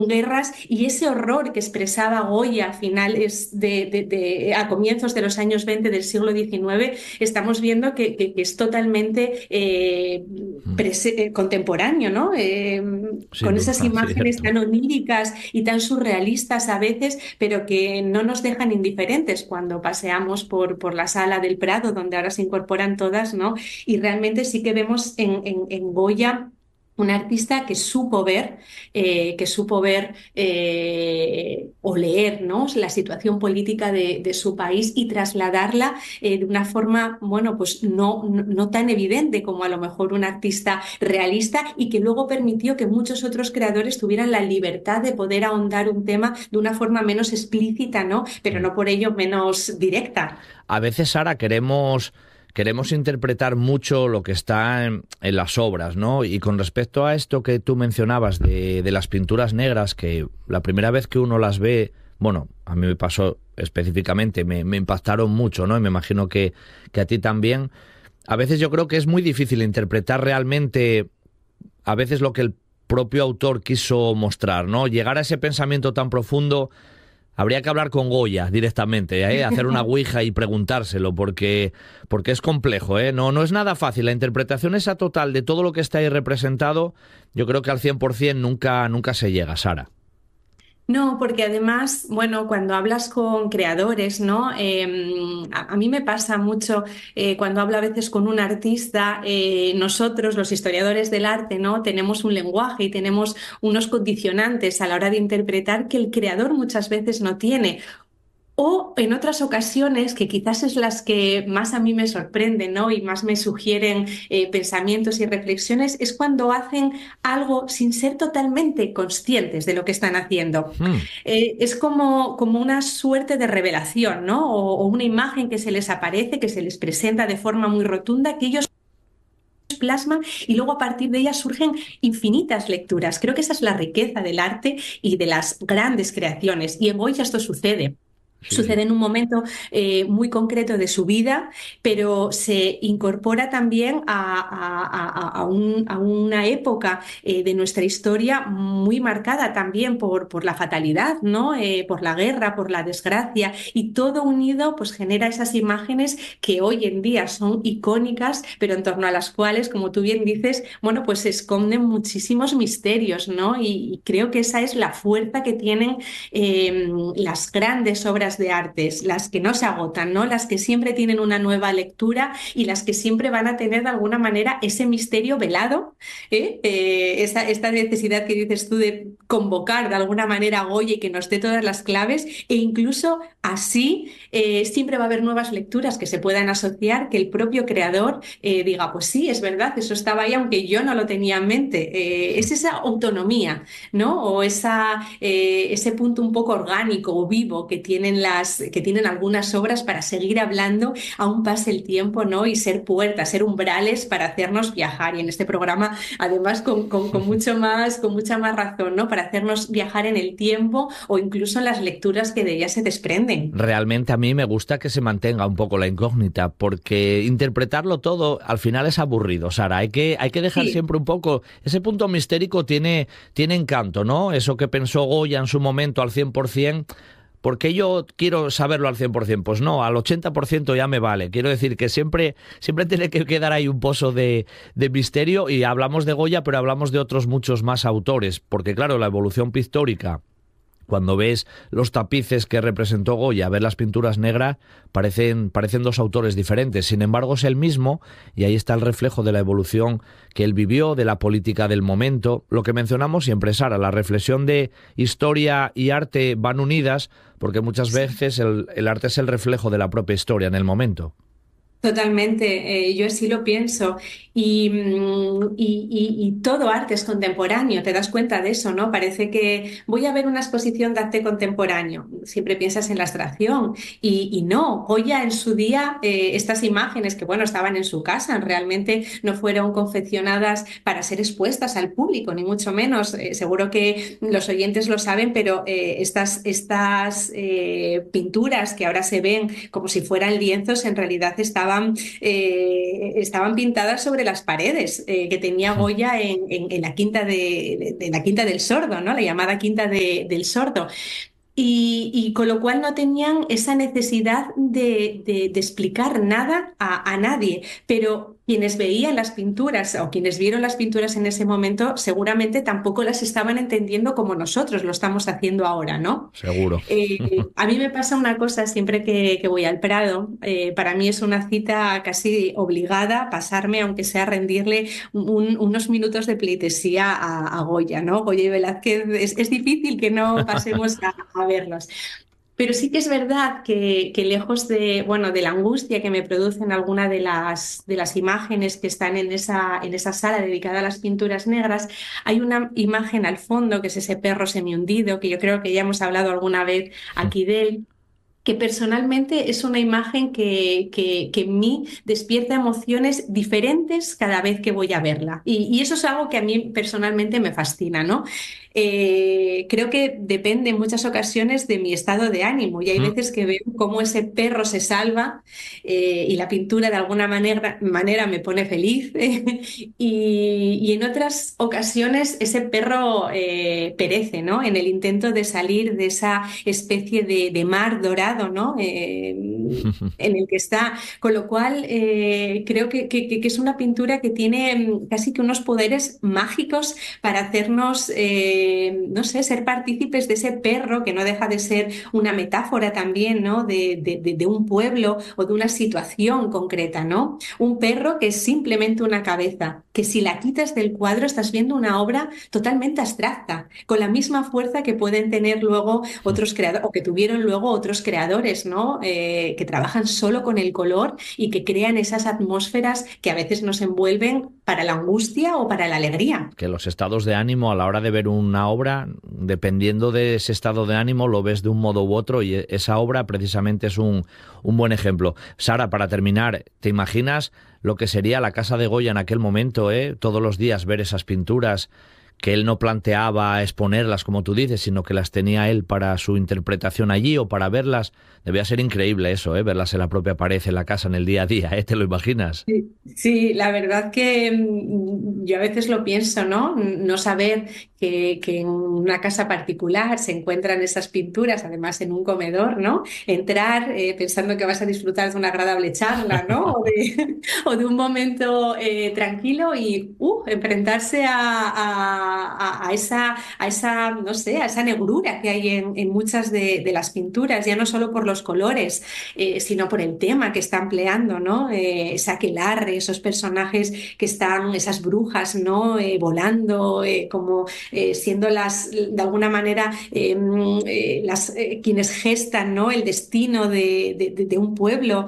guerras y ese horror que expresaba Goya a finales a comienzos de los años 20 del siglo XIX, estamos viendo que es totalmente Mm. contemporáneo, ¿no? Con Sin esas duda, imágenes cierto. tan oníricas y tan surrealistas a veces, pero que no nos dejan indiferentes cuando paseamos por la sala del Prado, donde ahora se incorporan todas, ¿no? Y realmente sí que vemos en Goya un artista que supo ver o leer, ¿no? La situación política de su país y trasladarla de una forma, bueno, pues no tan evidente como a lo mejor un artista realista y que luego permitió que muchos otros creadores tuvieran la libertad de poder ahondar un tema de una forma menos explícita, ¿no? Pero Mm. no por ello menos directa. A veces, Sara, queremos interpretar mucho lo que está en las obras, ¿no? Y con respecto a esto que tú mencionabas de las pinturas negras, que la primera vez que uno las ve, bueno, a mí me pasó específicamente, me impactaron mucho, ¿no? Y me imagino que a ti también. A veces yo creo que es muy difícil interpretar realmente a veces lo que el propio autor quiso mostrar, ¿no? Llegar a ese pensamiento tan profundo. Habría que hablar con Goya directamente, ¿eh? Hacer una ouija y preguntárselo, porque es complejo, ¿eh? No es nada fácil. La interpretación esa total de todo lo que está ahí representado, yo creo que al 100% nunca se llega, Sara. No, porque además, bueno, cuando hablas con creadores, ¿no? A mí me pasa mucho cuando hablo a veces con un artista, nosotros, los historiadores del arte, ¿no? Tenemos un lenguaje y tenemos unos condicionantes a la hora de interpretar que el creador muchas veces no tiene. O en otras ocasiones, que quizás es las que más a mí me sorprenden, ¿no? Y más me sugieren pensamientos y reflexiones, es cuando hacen algo sin ser totalmente conscientes de lo que están haciendo. Hmm. Es como una suerte de revelación, ¿no? O una imagen que se les aparece, que se les presenta de forma muy rotunda, que ellos plasman y luego a partir de ellas surgen infinitas lecturas. Creo que esa es la riqueza del arte y de las grandes creaciones. Y en Goya esto sucede. Sí, sí. Sucede en un momento muy concreto de su vida, pero se incorpora también a una época de nuestra historia muy marcada también por la fatalidad, ¿no? Por la guerra, por la desgracia, y todo unido pues genera esas imágenes que hoy en día son icónicas, pero en torno a las cuales, como tú bien dices, bueno, pues se esconden muchísimos misterios, ¿no? Y creo que esa es la fuerza que tienen las grandes obras de artes, las que no se agotan, ¿no? Las que siempre tienen una nueva lectura y las que siempre van a tener de alguna manera ese misterio velado, esta necesidad que dices tú de convocar de alguna manera a Goya y que nos dé todas las claves e incluso así siempre va a haber nuevas lecturas que se puedan asociar, que el propio creador diga, pues sí, es verdad, eso estaba ahí aunque yo no lo tenía en mente. Es esa autonomía, ¿no? O ese punto un poco orgánico o vivo que tienen algunas obras para seguir hablando, aún pase el tiempo, ¿no? Y ser puertas, ser umbrales para hacernos viajar. Y en este programa, además, con mucha más razón, ¿no? Para hacernos viajar en el tiempo o incluso en las lecturas que de ellas se desprenden. Realmente a mí me gusta que se mantenga un poco la incógnita, porque interpretarlo todo al final es aburrido, Sara. Hay que dejar Sí. siempre un poco. Ese punto mistérico tiene encanto, ¿no? Eso que pensó Goya en su momento al 100%. ¿Por qué yo quiero saberlo al 100%? Pues no, al 80% ya me vale. Quiero decir que siempre tiene que quedar ahí un pozo de misterio, y hablamos de Goya, pero hablamos de otros muchos más autores, porque claro, la evolución pictórica, cuando ves los tapices que representó Goya, ver las pinturas negras, parecen dos autores diferentes. Sin embargo, es el mismo, y ahí está el reflejo de la evolución que él vivió, de la política del momento. Lo que mencionamos siempre, Sara, la reflexión de historia y arte van unidas, porque muchas veces el arte es el reflejo de la propia historia en el momento. Totalmente, yo así lo pienso. Y todo arte es contemporáneo, te das cuenta de eso, ¿no? Parece que voy a ver una exposición de arte contemporáneo. Siempre piensas en la abstracción. Y no, Goya en su día, estas imágenes que, bueno, estaban en su casa, realmente no fueron confeccionadas para ser expuestas al público, ni mucho menos. Seguro que los oyentes lo saben, pero estas pinturas que ahora se ven como si fueran lienzos, en realidad estaban estaban pintadas sobre las paredes que tenía Goya en la quinta de la Quinta del Sordo, ¿no? La llamada Quinta del Sordo. Y con lo cual no tenían esa necesidad de explicar nada a nadie, pero quienes veían las pinturas o quienes vieron las pinturas en ese momento seguramente tampoco las estaban entendiendo como nosotros lo estamos haciendo ahora, ¿no? Seguro. A mí me pasa una cosa siempre que voy al Prado. Para mí es una cita casi obligada pasarme, aunque sea rendirle unos minutos de pleitesía a Goya, ¿no? Goya y Velázquez, es difícil que no pasemos a verlos. Pero sí que es verdad que lejos de, bueno, de la angustia que me producen alguna de las imágenes que están en esa sala dedicada a las pinturas negras, hay una imagen al fondo que es ese perro semihundido, que yo creo que ya hemos hablado alguna vez aquí de él, que personalmente es una imagen que en mí despierta emociones diferentes cada vez que voy a verla. Y eso es algo que a mí personalmente me fascina, ¿no? Creo que depende en muchas ocasiones de mi estado de ánimo y hay veces que veo cómo ese perro se salva y la pintura de alguna manera me pone feliz y en otras ocasiones ese perro perece, ¿no? En el intento de salir de esa especie de mar dorado, ¿no? En el que está, con lo cual creo que es una pintura que tiene casi que unos poderes mágicos para hacernos no sé, ser partícipes de ese perro que no deja de ser una metáfora también, ¿no? De un pueblo o de una situación concreta, ¿no? Un perro que es simplemente una cabeza, que si la quitas del cuadro estás viendo una obra totalmente abstracta, con la misma fuerza que pueden tener luego otros creadores, o que tuvieron luego otros creadores, ¿no? Que trabajan solo con el color y que crean esas atmósferas que a veces nos envuelven para la angustia o para la alegría. Que los estados de ánimo a la hora de ver una obra, dependiendo de ese estado de ánimo, lo ves de un modo u otro y esa obra precisamente es un buen ejemplo. Sara, para terminar, ¿te imaginas lo que sería la casa de Goya en aquel momento, todos los días ver esas pinturas que él no planteaba exponerlas, como tú dices, sino que las tenía él para su interpretación allí o para verlas? Debía ser increíble eso, verlas en la propia pared, en la casa, en el día a día, ¿te lo imaginas? Sí, la verdad que yo a veces lo pienso, ¿no? No saber que en una casa particular se encuentran esas pinturas, además en un comedor, ¿no? Entrar pensando que vas a disfrutar de una agradable charla, ¿no? O de un momento tranquilo y enfrentarse a esa, no sé, a esa negrura que hay en muchas de las pinturas, ya no solo por los colores, sino por el tema que está empleando, ¿no? Esa aquelarre, esos personajes que están, esas brujas, ¿no? Volando, como siendo de alguna manera, quienes gestan, ¿no? El destino de un pueblo.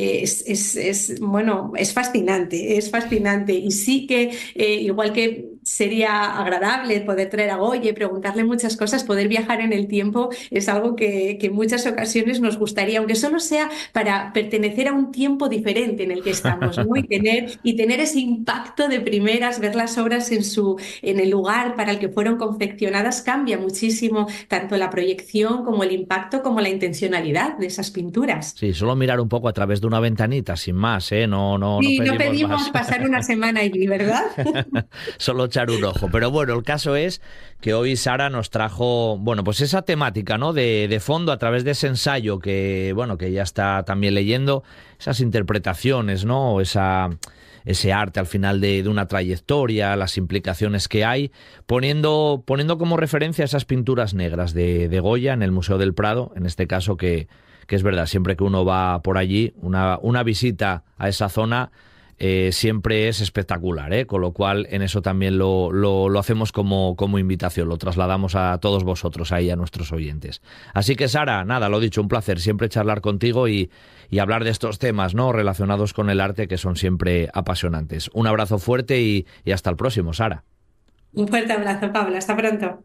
Bueno, es fascinante. Y sí que, igual que sería agradable poder traer a Goya y preguntarle muchas cosas, poder viajar en el tiempo es algo que en muchas ocasiones nos gustaría, aunque solo sea para pertenecer a un tiempo diferente en el que estamos, ¿no? Y tener ese impacto de primeras, ver las obras en el lugar para el que fueron confeccionadas, cambia muchísimo tanto la proyección como el impacto como la intencionalidad de esas pinturas. Sí, solo mirar un poco a través de una ventanita, sin más, No pedimos más. Pasar una semana allí, ¿verdad? Solo echar un ojo. Pero bueno, el caso es que hoy Sara nos trajo, bueno, pues esa temática, ¿no? De fondo a través de ese ensayo que, bueno, que ya está también leyendo, esas interpretaciones, ¿no? Ese arte al final de una trayectoria, las implicaciones que hay, poniendo como referencia esas pinturas negras de Goya en el Museo del Prado, en este caso que es verdad, siempre que uno va por allí, una visita a esa zona siempre es espectacular, con lo cual en eso también lo hacemos como invitación, lo trasladamos a todos vosotros, ahí a nuestros oyentes. Así que Sara, nada, lo dicho, un placer siempre charlar contigo y hablar de estos temas, ¿no? Relacionados con el arte, que son siempre apasionantes. Un abrazo fuerte y hasta el próximo, Sara. Un fuerte abrazo, Pablo, hasta pronto.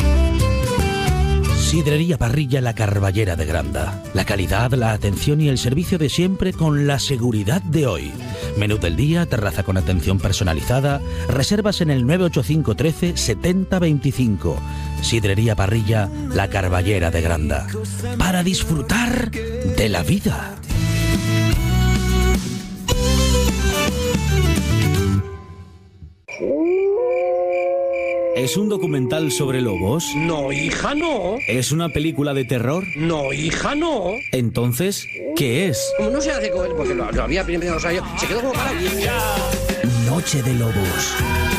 Sidrería Parrilla La Carballera de Granda. La calidad, la atención y el servicio de siempre con la seguridad de hoy. Menú del día, terraza con atención personalizada. Reservas en el 985 13 70 25. Sidrería Parrilla La Carballera de Granda. Para disfrutar de la vida. ¿Es un documental sobre lobos? No, hija, no. ¿Es una película de terror? No, hija, no. Entonces, ¿qué es? Como no se hace con él, porque lo había primero, se quedó como para... Noche de Lobos.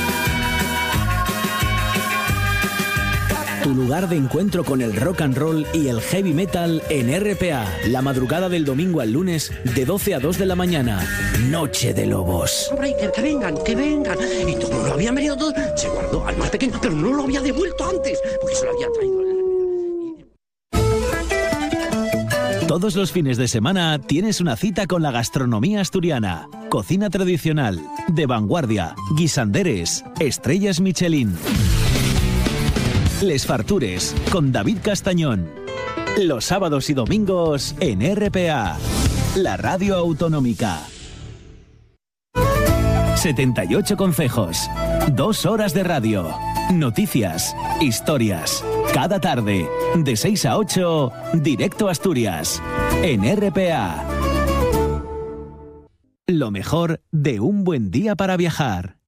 Tu lugar de encuentro con el rock and roll y el heavy metal en RPA. La madrugada del domingo al lunes, de 12 a 2 de la mañana. Noche de Lobos. Hombre, que vengan, que vengan. Y como lo habían venido todos, se guardó al más pequeño, pero no lo había devuelto antes, porque se lo había traído. Todos los fines de semana tienes una cita con la gastronomía asturiana. Cocina tradicional, de vanguardia, guisanderes, estrellas Michelin. Les Fartures, con David Castañón. Los sábados y domingos en RPA, la radio autonómica. 78 concejos, 2 horas de radio, noticias, historias. Cada tarde, de 6 a 8, directo a Asturias, en RPA. Lo mejor de un buen día para viajar.